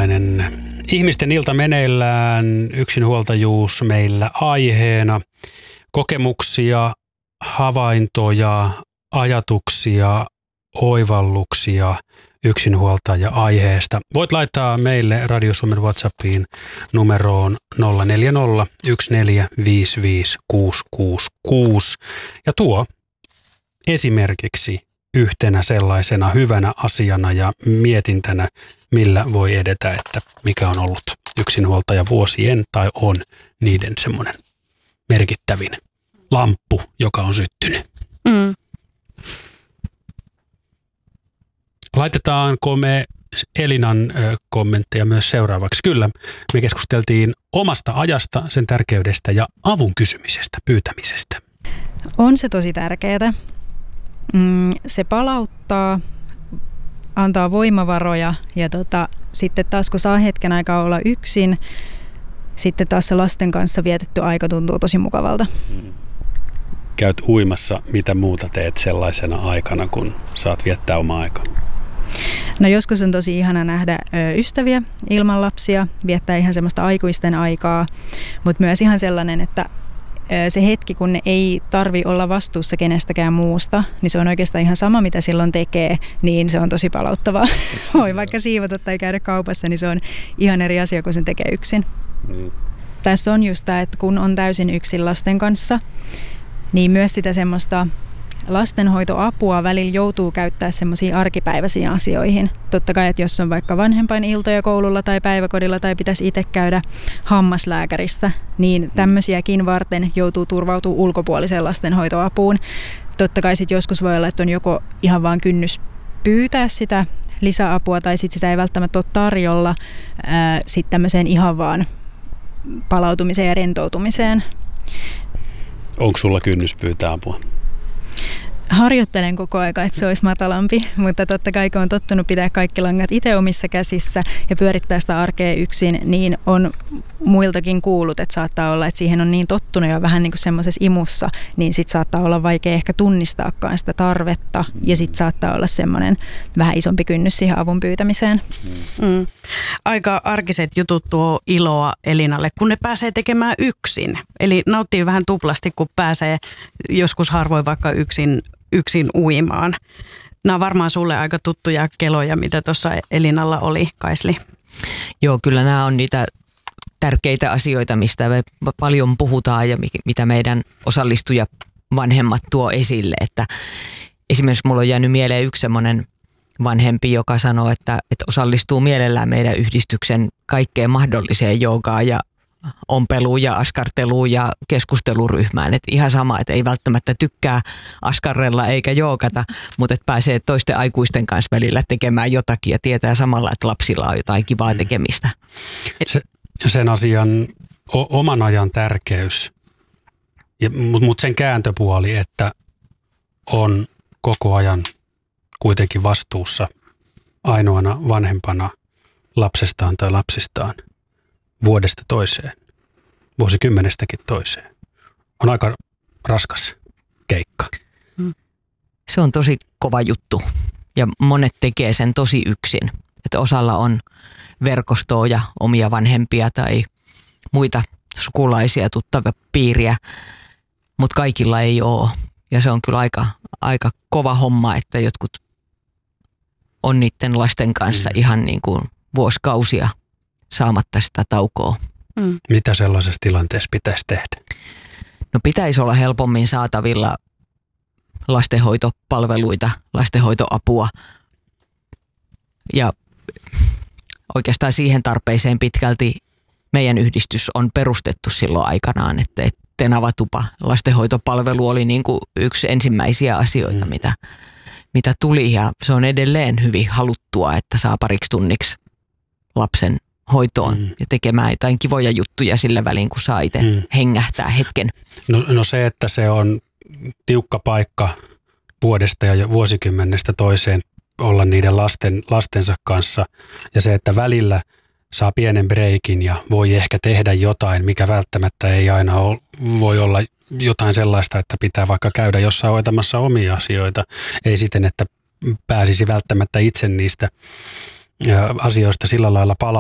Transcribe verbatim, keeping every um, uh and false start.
tällainen ihmisten ilta meneillään, yksinhuoltajuus meillä aiheena, kokemuksia, havaintoja, ajatuksia, oivalluksia yksinhuoltaja-aiheesta. Voit laittaa meille Radio Suomen WhatsAppiin numeroon nolla neljä nolla yksi neljä viisi viisi kuusi kuusi kuusi ja tuo esimerkiksi yhtenä sellaisena hyvänä asiana ja mietintänä, millä voi edetä, että mikä on ollut yksinhuoltaja vuosien tai on niiden semmoinen merkittävin lamppu, joka on syttynyt. Mm. Laitetaanko me Elinan ö, kommentteja myös seuraavaksi? Kyllä, me keskusteltiin omasta ajasta, sen tärkeydestä ja avun kysymisestä, pyytämisestä. On se tosi tärkeää. Mm, se palauttaa, antaa voimavaroja ja tota, sitten taas kun saa hetken aikaa olla yksin, sitten taas se lasten kanssa vietetty aika tuntuu tosi mukavalta. Käyt uimassa, mitä muuta teet sellaisena aikana, kun saat viettää omaa aikaa? No joskus on tosi ihana nähdä ö, ystäviä ilman lapsia, viettää ihan semmoista aikuisten aikaa, mutta myös ihan sellainen, että ö, se hetki, kun ne ei tarvi olla vastuussa kenestäkään muusta, niin se on oikeastaan ihan sama, mitä silloin tekee, niin se on tosi palauttavaa. Voi vaikka siivota tai käydä kaupassa, niin se on ihan eri asia, kun sen tekee yksin. Mm. Tässä on just tämä, että kun on täysin yksin lasten kanssa, niin myös sitä semmoista lastenhoitoapua välillä joutuu käyttää semmoisiin arkipäiväisiin asioihin. Totta kai, että jos on vaikka vanhempainiltoja koululla tai päiväkodilla tai pitäisi itse käydä hammaslääkärissä, niin tämmöisiäkin varten joutuu turvautumaan ulkopuoliseen lastenhoitoapuun. Totta kai sitten joskus voi olla, että on joko ihan vaan kynnys pyytää sitä lisäapua tai sitten sitä ei välttämättä ole tarjolla sitten tämmöiseen ihan vaan palautumiseen ja rentoutumiseen. Onko sulla kynnys pyytää apua? Harjoittelen koko aika, että se olisi matalampi, mutta totta kai kun on tottunut pitää kaikki langat itse omissa käsissä ja pyörittää sitä arkea yksin, niin on muiltakin kuullut, että saattaa olla, että siihen on niin tottunut ja vähän niin kuin semmoisessa imussa, niin sitten saattaa olla vaikea ehkä tunnistaakaan sitä tarvetta ja sitten saattaa olla semmoinen vähän isompi kynnys siihen avun pyytämiseen. Mm. Aika arkiset jutut tuo iloa Elinalle, kun ne pääsee tekemään yksin. Eli nauttii vähän tuplasti, kun pääsee joskus harvoin vaikka yksin yksin uimaan. Nämä on varmaan sulle aika tuttuja keloja, mitä tuossa Elinalla oli, Kaisli. Joo, kyllä nämä on niitä tärkeitä asioita, mistä me paljon puhutaan ja mitä meidän osallistuja vanhemmat tuo esille. Että esimerkiksi mulla on jäänyt mieleen yksi semmoinen vanhempi, joka sanoo, että, että osallistuu mielellään meidän yhdistyksen kaikkeen mahdolliseen joogaan ja ompeluun ja askarteluun ja keskusteluryhmään. Et ihan sama, että ei välttämättä tykkää askarrella eikä joogata, mutta että pääsee toisten aikuisten kanssa välillä tekemään jotakin ja tietää samalla, että lapsilla on jotain kivaa tekemistä. Se, sen asian o, oman ajan tärkeys, mutta mut sen kääntöpuoli, että on koko ajan kuitenkin vastuussa ainoana vanhempana lapsestaan tai lapsistaan vuodesta toiseen, vuosikymmenestäkin toiseen. On aika raskas keikka. Se on tosi kova juttu ja monet tekee sen tosi yksin. Että osalla on verkostoa ja omia vanhempia tai muita sukulaisia, tuttavia piiriä, mutta kaikilla ei ole. Ja se on kyllä aika, aika kova homma, että jotkut on niiden lasten kanssa mm. ihan niin kuin vuosikausia saamatta sitä taukoa. Mm. Mitä sellaisessa tilanteessa pitäisi tehdä? No pitäisi olla helpommin saatavilla lastenhoitopalveluita, lastenhoitoapua ja oikeastaan siihen tarpeeseen pitkälti meidän yhdistys on perustettu silloin aikanaan, että Tenava-tupa lastenhoitopalvelu oli niin kuin yksi ensimmäisiä asioita, mm. mitä, mitä tuli ja se on edelleen hyvin haluttua, että saa pariksi tunniksi lapsen hoitoon mm. ja tekemään jotain kivoja juttuja sillä välin, kun saa itse mm. hengähtää hetken. No, no se, että se on tiukka paikka vuodesta ja vuosikymmenestä toiseen olla niiden lasten, lastensa kanssa ja se, että välillä saa pienen breikin ja voi ehkä tehdä jotain, mikä välttämättä ei aina ole, voi olla jotain sellaista, että pitää vaikka käydä jossain hoitamassa omia asioita. Ei siten, että pääsisi välttämättä itse niistä asioista sillä lailla